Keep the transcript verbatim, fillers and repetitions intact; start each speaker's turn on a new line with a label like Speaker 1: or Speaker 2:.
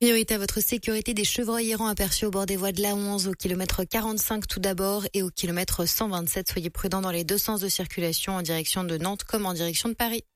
Speaker 1: Priorité à votre sécurité, des chevreuils errants aperçus au bord des voies de l'A onze au kilomètre quarante-cinq tout d'abord et au kilomètre cent vingt-sept. Soyez prudents dans les deux sens de circulation en direction de Nantes comme en direction de Paris.